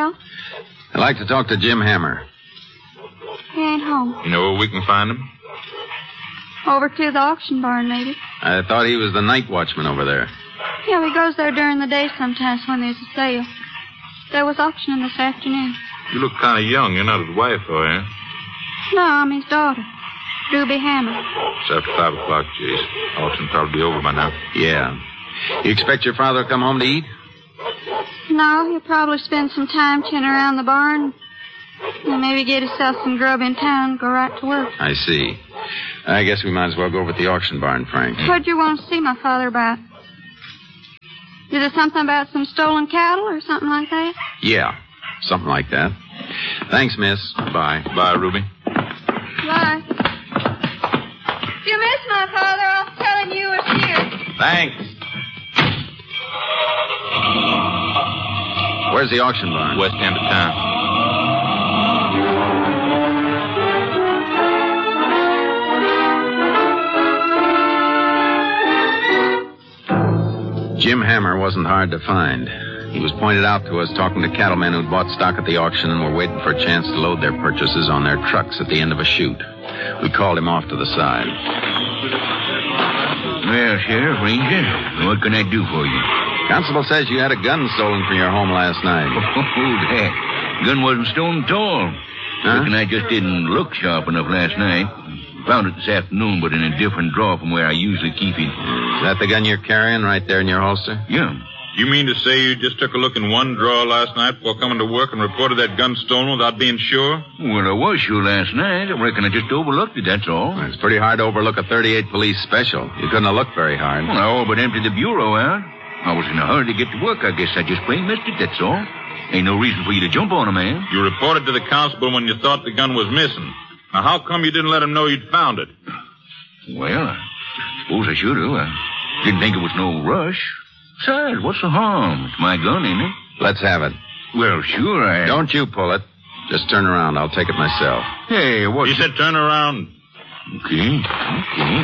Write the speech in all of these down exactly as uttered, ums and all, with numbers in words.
Well? I'd like to talk to Jim Hammer. He ain't home. You know where we can find him? Over to the auction barn, maybe. I thought he was the night watchman over there. Yeah, he goes there during the day sometimes when there's a sale. There was auctioning this afternoon. You look kind of young. You're not his wife, though, eh? No, I'm his daughter, Ruby Hammer. It's after five o'clock, Jace. Auction probably be over by now. Yeah. You expect your father to come home to eat? No, he'll probably spend some time chinning around the barn. And maybe get himself some grub in town and go right to work. I see. I guess we might as well go over to the auction barn, Frank. What'd you want to see my father about? Is it something about some stolen cattle or something like that? Yeah, something like that. Thanks, miss. Bye. Bye, Ruby. Bye. If you miss my father, I'll tell him you was here. Thanks. Where's the auction barn? West end of town. Jim Hammer wasn't hard to find. He was pointed out to us talking to cattlemen who'd bought stock at the auction and were waiting for a chance to load their purchases on their trucks at the end of a chute. We called him off to the side. Well, Sheriff, Ranger, what can I do for you? Constable says you had a gun stolen from your home last night. Oh, that gun wasn't stolen at all. Huh? Reckon I just didn't look sharp enough last night. Found it this afternoon, but in a different drawer from where I usually keep it. Is that the gun you're carrying right there in your holster? Yeah. You mean to say you just took a look in one drawer last night before coming to work and reported that gun stolen without being sure? Well, I was sure last night. I reckon I just overlooked it, that's all. Well, it's pretty hard to overlook a thirty-eight police special. You couldn't have looked very hard. Well, I all but emptied the bureau out. I was in a hurry to get to work. I guess I just plain missed it, that's all. Ain't no reason for you to jump on a man. You reported to the constable when you thought the gun was missing. Now, how come you didn't let him know you'd found it? Well, I suppose I should have. I didn't think it was no rush. Besides, what's the harm? It's my gun, ain't it? Let's have it. Well, sure, I... Don't you pull it. Just turn around. I'll take it myself. Hey, what... He said turn around. Okay, okay.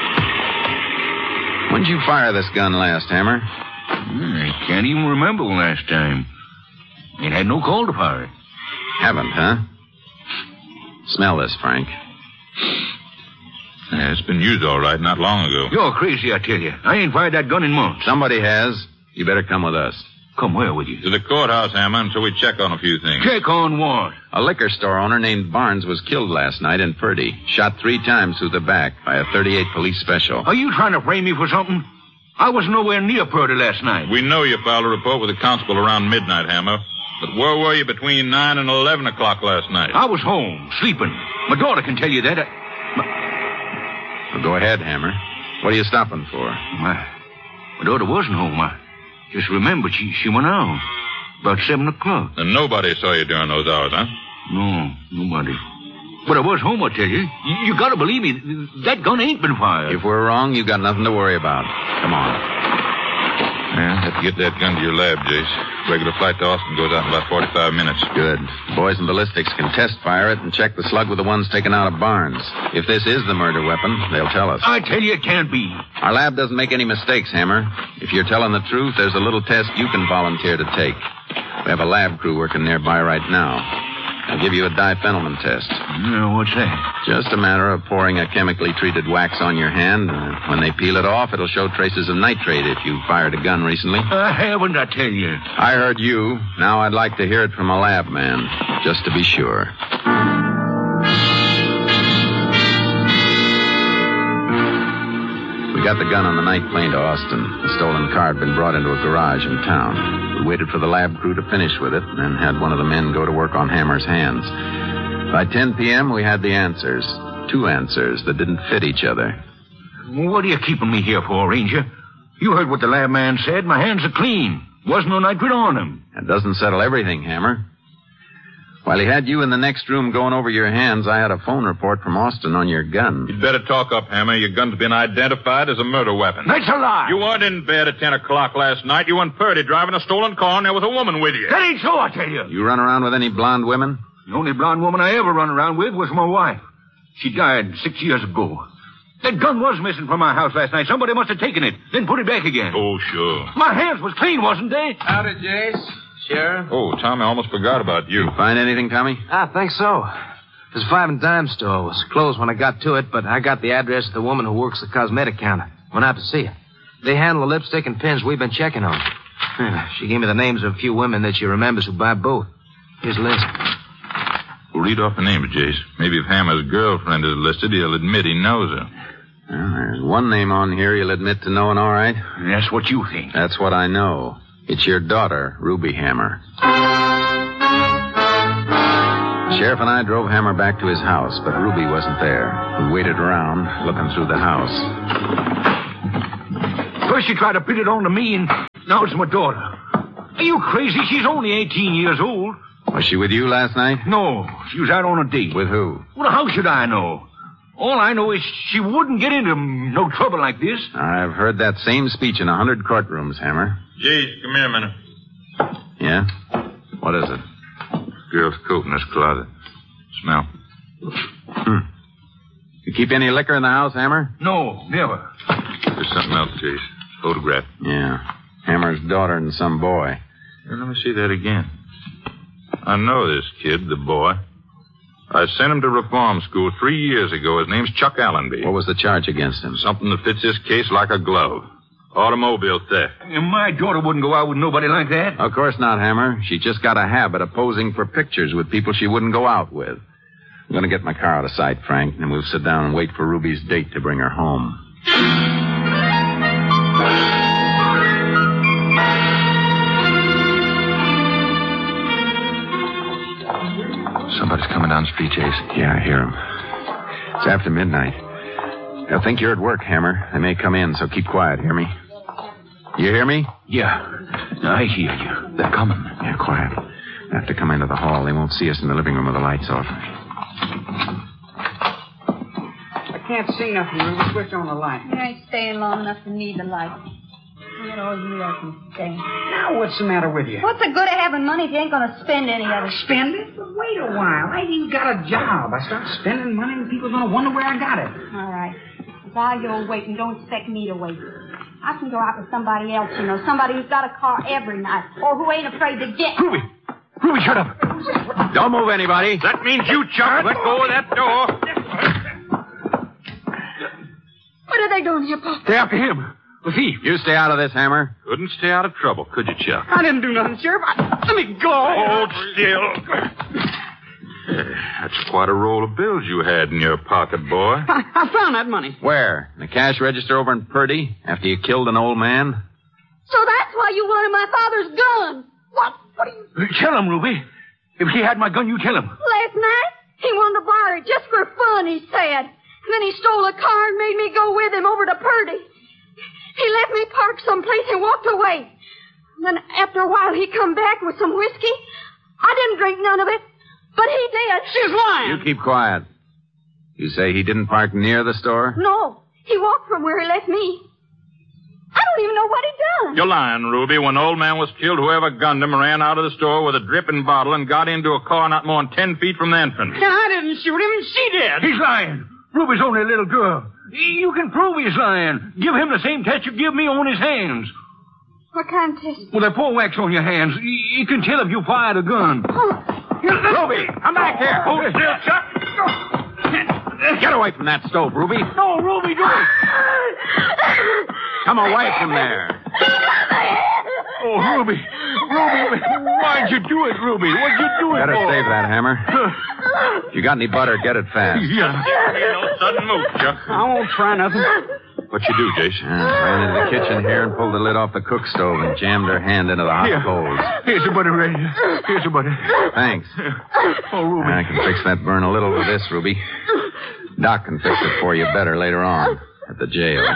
When did you fire this gun last, Hammer? I can't even remember last time. Ain't had no call to fire it. Haven't, huh? Smell this, Frank. Yeah, it's been used all right not long ago. You're crazy, I tell you. I ain't fired that gun in months. Somebody has. You better come with us. Come where with you? To the courthouse, Hammer, until we check on a few things. Check on what? A liquor store owner named Barnes was killed last night in Purdy. Shot three times through the back by a thirty-eight police special. Are you trying to frame me for something? I was nowhere near Purdy last night. We know you filed a report with the constable around midnight, Hammer. But where were you between nine and eleven o'clock last night? I was home, sleeping. My daughter can tell you that. I... My... Well, go ahead, Hammer. What are you stopping for? My, my daughter wasn't home. I just remembered she, she went out about seven o'clock. And nobody saw you during those hours, huh? No, nobody. But I was home, I tell you. You, you gotta believe me. That gun ain't been fired. If we're wrong, you got nothing to worry about. Come on. Yeah, have to get that gun to your lab, Jace. Regular flight to Austin goes out in about forty-five minutes. Good. Boys in ballistics can test fire it and check the slug with the ones taken out of Barnes. If this is the murder weapon, they'll tell us. I tell you it can't be. Our lab doesn't make any mistakes, Hammer. If you're telling the truth, there's a little test you can volunteer to take. We have a lab crew working nearby right now. I'll give you a diphenylman test. No, what's that? Just a matter of pouring a chemically treated wax on your hand. Uh, when they peel it off, it'll show traces of nitrate if you fired a gun recently. I haven't, I tell you. I heard you. Now I'd like to hear it from a lab man, just to be sure. We got the gun on the night plane to Austin. The stolen car had been brought into a garage in town. We waited for the lab crew to finish with it, and then had one of the men go to work on Hammer's hands. By ten p.m., we had the answers. Two answers that didn't fit each other. What are you keeping me here for, Ranger? You heard what the lab man said. My hands are clean. Wasn't no nitrate on them. That doesn't settle everything, Hammer. While he had you in the next room going over your hands, I had a phone report from Austin on your gun. You'd better talk up, Hammer. Your gun's been identified as a murder weapon. That's a lie. You weren't in bed at ten o'clock last night. You were in Purdy driving a stolen car, and there was a woman with you. That ain't so, I tell you. You run around with any blonde women? The only blonde woman I ever run around with was my wife. She died six years ago. That gun was missing from my house last night. Somebody must have taken it, then put it back again. Oh, sure. My hands was clean, wasn't they? Howdy, Jace. Sheriff? Oh, Tommy, I almost forgot about you. Find anything, Tommy? I think so. This five and dime store was closed when I got to it, but I got the address of the woman who works the cosmetic counter. Went out to see her. They handle the lipstick and pins we've been checking on. She gave me the names of a few women that she remembers who buy both. Here's a list. Well, read off the names, Jace. Maybe if Hammer's girlfriend is listed, he'll admit he knows her. Well, there's one name on here you'll admit to knowing all right. That's what you think. That's what I know. It's your daughter, Ruby Hammer. The sheriff and I drove Hammer back to his house, but Ruby wasn't there. We waited around, looking through the house. First you tried to pin it on to me, and now it's my daughter. Are you crazy? She's only eighteen years old. Was she with you last night? No, she was out on a date. With who? Well, how should I know? All I know is she wouldn't get into no trouble like this. I've heard that same speech in a hundred courtrooms, Hammer. Jace, come here a minute. Yeah? What is it? Girl's coat in this closet. Smell. Hmm. You keep any liquor in the house, Hammer? No, never. There's something else, Jace. Photograph. Yeah. Hammer's daughter and some boy. Here, let me see that again. I know this kid, the boy. I sent him to reform school three years ago. His name's Chuck Allenby. What was the charge against him? Something that fits this case like a glove. Automobile theft. And my daughter wouldn't go out with nobody like that. Of course not, Hammer. She just got a habit of posing for pictures with people she wouldn't go out with. I'm going to get my car out of sight, Frank, and we'll sit down and wait for Ruby's date to bring her home. Somebody's coming down the street, Chase. Yeah, I hear him. It's after midnight. They'll think you're at work, Hammer. They may come in, so keep quiet. Hear me? You hear me? Yeah, I hear you. They're coming. Yeah, quiet. They have to come into the hall. They won't see us in the living room with the lights off. I can't see nothing. We'll switch on the light. You ain't staying long enough to need the light. I always knew I can stay. Now, what's the matter with you? What's the good of having money if you ain't going to spend any of it? Spend it? But wait a while. I ain't even got a job. I start spending money and people are going to wonder where I got it. All right. While you're waiting, don't expect me to wait. I can go out with somebody else, you know, somebody who's got a car every night, or who ain't afraid to get... Ruby! Ruby, shut up! Don't move anybody. That means you, Chuck. Let go of that door. What are they doing here, Pop? They're after him. The thief. You stay out of this, Hammer. Couldn't stay out of trouble, could you, Chuck? I didn't do nothing, Sheriff. I, let me go. Hold still. That's quite a roll of bills you had in your pocket, boy. I, I found that money. Where? In the cash register over in Purdy? After you killed an old man? So that's why you wanted my father's gun. What? What do you... Tell him, Ruby. If he had my gun, you tell him. Last night, he wanted to borrow it just for fun, he said. And then he stole a car and made me go with him over to Purdy. He left me parked someplace and walked away. Then after a while, he come back with some whiskey. I didn't drink none of it, but he did. She's lying. You keep quiet. You say he didn't park near the store? No, he walked from where he left me. I don't even know what he done. You're lying, Ruby. When the old man was killed, whoever gunned him ran out of the store with a dripping bottle and got into a car not more than ten feet from the entrance. And I didn't shoot him. She did. He's lying. Ruby's only a little girl. You can prove he's lying. Give him the same test you give me on his hands. What kind of test? Well, they pour wax on your hands. You can tell if you fired a gun. Oh. Ruby, come back here. Hold it still, Chuck. Get away from that stove, Ruby. No, Ruby, do it. Come away from there. Oh, Ruby. Ruby, why'd you do it, Ruby? What'd you do it Better for? save that, Hammer. If you got any butter, get it fast. Yeah. No sudden move, Chuck. I won't try nothing. What you do, Jason? Uh, ran into the kitchen here and pulled the lid off the cook stove and jammed her hand into the hot Here. coals. Here's the butter, Ray. Here's the butter. Thanks. Oh, Ruby. I can fix that burn a little with this, Ruby. Doc can fix it for you better later on at the jail.